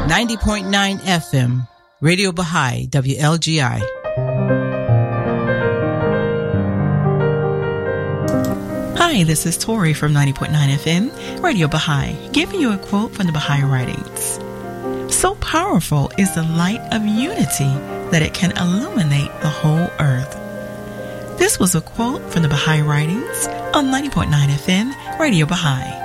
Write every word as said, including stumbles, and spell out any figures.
ninety point nine F M, Radio Baha'i, W L G I. Hi, this is Tori from ninety point nine F M, Radio Baha'i, giving you a quote from the Baha'i Writings. So powerful is the light of unity that it can illuminate the whole earth. This was a quote from the Baha'i Writings on ninety point nine F M, Radio Baha'i.